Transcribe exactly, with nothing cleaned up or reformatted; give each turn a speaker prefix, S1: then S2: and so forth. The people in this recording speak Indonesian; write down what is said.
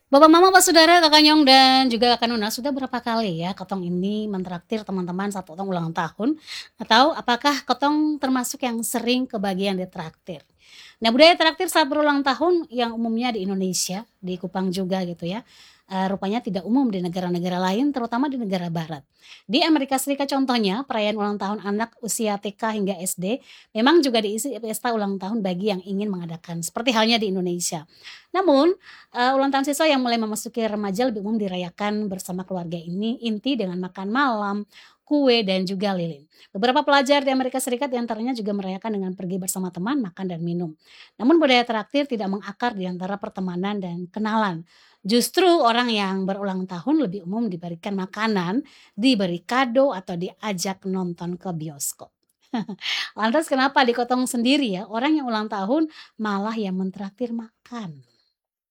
S1: Bapak, mama, Pak, saudara, Kakak Nyong, dan juga Kakak Nuna, sudah berapa kali ya Kotong ini mentraktir teman-teman saat Kotong ulang tahun? Atau apakah Kotong termasuk yang sering kebagian ditraktir? Nah, budaya traktir saat berulang tahun yang umumnya di Indonesia, di Kupang juga gitu ya, eee, rupanya tidak umum di negara-negara lain, terutama di negara barat. Di Amerika Serikat contohnya, perayaan ulang tahun anak usia T K hingga S D memang juga diisi pesta ulang tahun bagi yang ingin mengadakan, seperti halnya di Indonesia. Namun, Eee, ulang tahun siswa yang mulai memasuki remaja lebih umum dirayakan bersama keluarga ini inti dengan makan malam, kue, dan juga lilin. Beberapa pelajar di Amerika Serikat di antaranya juga merayakan dengan pergi bersama teman, makan, dan minum. Namun budaya traktir tidak mengakar di antara pertemanan dan kenalan. Justru orang yang berulang tahun lebih umum diberikan makanan, diberi kado, atau diajak nonton ke bioskop. Lantas kenapa di Kotong sendiri ya, orang yang ulang tahun malah yang mentraktir makan?